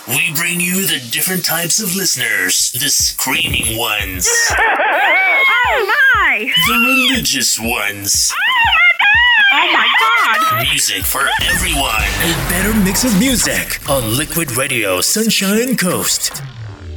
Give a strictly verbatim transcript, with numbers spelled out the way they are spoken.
we bring you the different types of listeners. The screaming ones. Oh my! The religious ones. Oh my god! Music for everyone. A better mix of music on Liquid Radio Sunshine Coast.